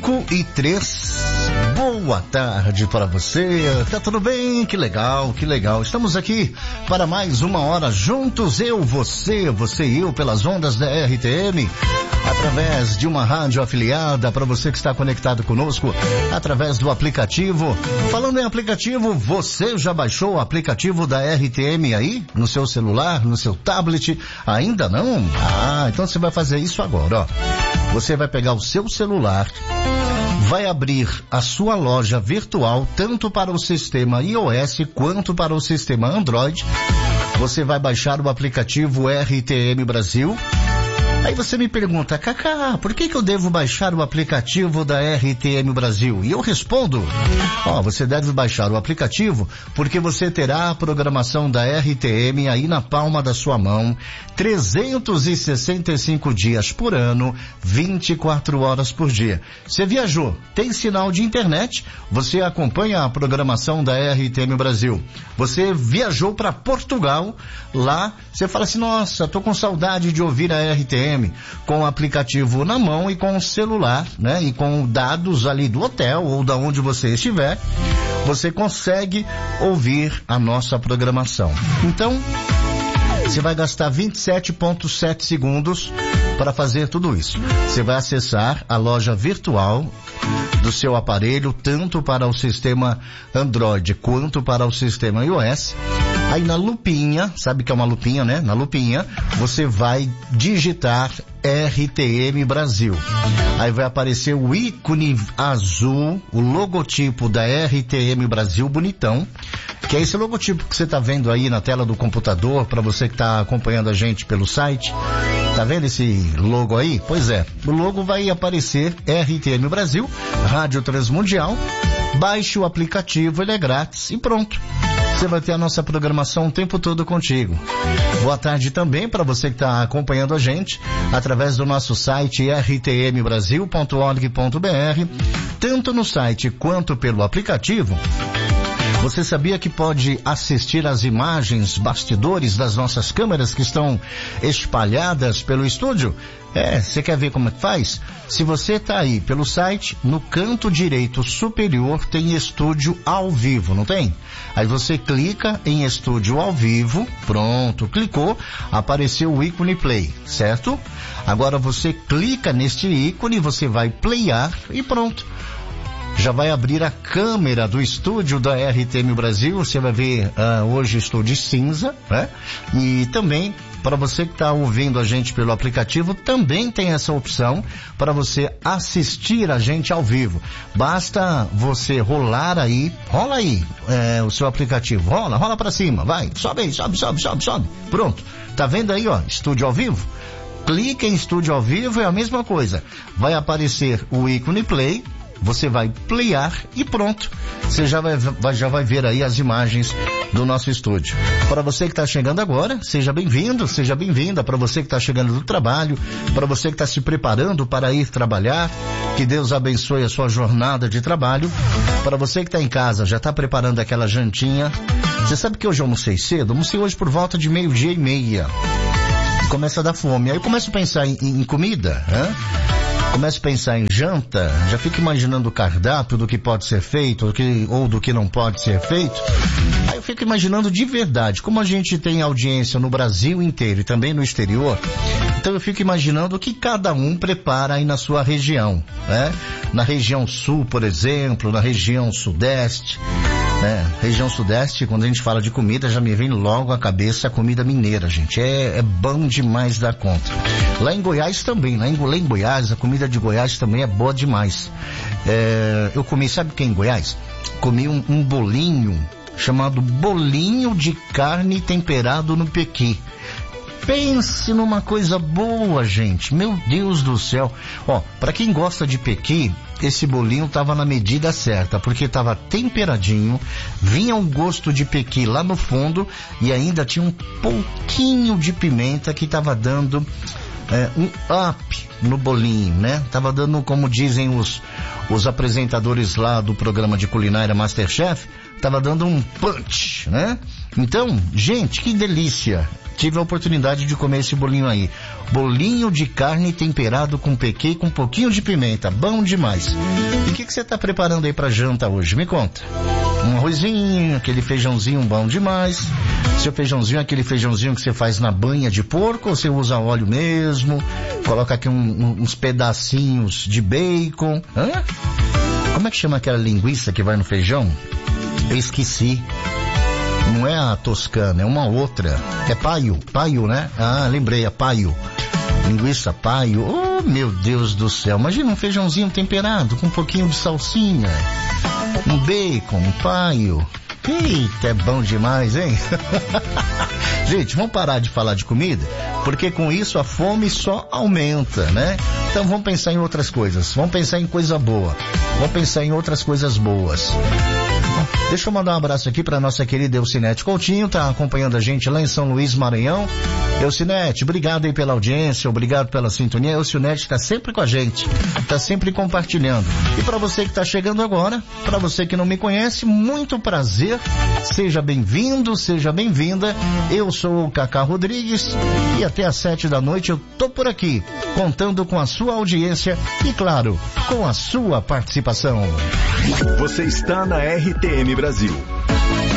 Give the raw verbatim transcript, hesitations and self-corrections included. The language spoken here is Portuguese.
cinco e três. Boa tarde para você. Tá tudo bem? Que legal, que legal. Estamos aqui para mais uma hora juntos, eu, você, você e eu, pelas ondas da R T M, através de uma rádio afiliada, para você que está conectado conosco, através do aplicativo. Falando em aplicativo, você já baixou o aplicativo da R T M aí? No seu celular, no seu tablet? Ainda não? Ah, então você vai fazer isso agora, ó. Você vai pegar o seu celular, vai abrir a sua loja virtual, tanto para o sistema iOS quanto para o sistema Android. Você vai baixar o aplicativo R T M Brasil. Aí você me pergunta, Cacá, por que que eu devo baixar o aplicativo da R T M Brasil? E eu respondo, ó, você deve baixar o aplicativo porque você terá a programação da R T M aí na palma da sua mão, trezentos e sessenta e cinco dias por ano, vinte e quatro horas por dia. Você viajou, tem sinal de internet, você acompanha a programação da R T M Brasil. Você viajou para Portugal, lá você fala assim, nossa, tô com saudade de ouvir a R T M. Com o aplicativo na mão e com o celular, né? E com dados ali do hotel ou da onde você estiver, você consegue ouvir a nossa programação. Então, você vai gastar vinte e sete vírgula sete segundos para fazer tudo isso. Você vai acessar a loja virtual do seu aparelho, tanto para o sistema Android quanto para o sistema iOS. Aí na lupinha, sabe que é uma lupinha, né? Na lupinha, você vai digitar R T M Brasil. Aí vai aparecer o ícone azul, o logotipo da R T M Brasil bonitão, que é esse logotipo que você está vendo aí na tela do computador, para você que está acompanhando a gente pelo site. Tá vendo esse logo aí? Pois é, o logo vai aparecer R T M Brasil, Rádio Transmundial. Baixe o aplicativo, ele é grátis e pronto. Você vai ter a nossa programação o tempo todo contigo. Boa tarde também para você que está acompanhando a gente através do nosso site r t m brasil ponto org ponto b r, tanto no site quanto pelo aplicativo. Você sabia que pode assistir às imagens, bastidores das nossas câmeras que estão espalhadas pelo estúdio? É, você quer ver como é que faz? Se você está aí pelo site, no canto direito superior tem estúdio ao vivo, não tem? Aí você clica em estúdio ao vivo, pronto, clicou, apareceu o ícone play, certo? Agora você clica neste ícone, você vai playar e pronto. Já vai abrir a câmera do estúdio da R T M Brasil, você vai ver uh, hoje estúdio cinza, né? E também, para você que está ouvindo a gente pelo aplicativo, também tem essa opção para você assistir a gente ao vivo. Basta você rolar aí, rola aí é, o seu aplicativo, rola, rola para cima, vai, sobe aí, sobe, sobe, sobe, sobe, pronto. Tá vendo aí, ó, estúdio ao vivo? Clica em estúdio ao vivo, é a mesma coisa. Vai aparecer o ícone play, você vai playar e pronto. Você já vai, já vai ver aí as imagens do nosso estúdio. Para você que está chegando agora, seja bem-vindo, seja bem-vinda. Para você que está chegando do trabalho, para você que está se preparando para ir trabalhar, que Deus abençoe a sua jornada de trabalho. Para você que está em casa, já está preparando aquela jantinha. Você sabe que hoje eu almocei cedo? Almocei hoje por volta de meio-dia e meia. Começa a dar fome. Aí eu começo a pensar em, em comida, né? Começo a pensar em janta, já fico imaginando o cardápio do que pode ser feito, do que, ou do que não pode ser feito. Aí eu fico imaginando de verdade, como a gente tem audiência no Brasil inteiro e também no exterior, então eu fico imaginando o que cada um prepara aí na sua região, né? Na região sul, por exemplo, na região sudeste, né? Região sudeste, quando a gente fala de comida, já me vem logo à cabeça a comida mineira, gente. É, é bom demais da conta. Lá em Goiás também, lá em, lá em Goiás, a comida de Goiás também é boa demais. É, eu comi, sabe o que é em Goiás? Comi um, um bolinho chamado bolinho de carne temperado no pequi. Pense numa coisa boa, gente. Meu Deus do céu. Ó, pra quem gosta de pequi, esse bolinho tava na medida certa, porque tava temperadinho, vinha um gosto de pequi lá no fundo e ainda tinha um pouquinho de pimenta que tava dando é, um up no bolinho, né? Tava dando, como dizem os, os apresentadores lá do programa de culinária MasterChef, tava dando um punch, né? Então, gente, que delícia. Tive a oportunidade de comer esse bolinho aí. Bolinho de carne temperado com pequê e com um pouquinho de pimenta. Bom demais. E o que você tá preparando aí pra janta hoje? Me conta. Um arrozinho, aquele feijãozinho bom demais. Seu feijãozinho é aquele feijãozinho que você faz na banha de porco ou você usa óleo mesmo? Coloca aqui um, um, uns pedacinhos de bacon. Hã? Como é que chama aquela linguiça que vai no feijão? Eu esqueci. Não é a toscana, é uma outra. É paio, paio, né? Ah, lembrei, é paio. Linguiça paio. Oh, meu Deus do céu. Imagina um feijãozinho temperado com um pouquinho de salsinha. Um bacon, um paio. Eita, é bom demais, hein? Gente, vamos parar de falar de comida, porque com isso a fome só aumenta, né? Então vamos pensar em outras coisas. Vamos pensar em coisa boa. Vamos pensar em outras coisas boas. Deixa eu mandar um abraço aqui para nossa querida Elcinete Coutinho, tá acompanhando a gente lá em São Luís, Maranhão. Elcinete, obrigado aí pela audiência, obrigado pela sintonia. Elcinete está sempre com a gente, está sempre compartilhando. E para você que está chegando agora, para você que não me conhece, muito prazer, seja bem-vindo, seja bem-vinda. Eu sou o Cacá Rodrigues e até às sete da noite eu tô por aqui, contando com a sua audiência e, claro, com a sua participação. Você está na R T M Brasil.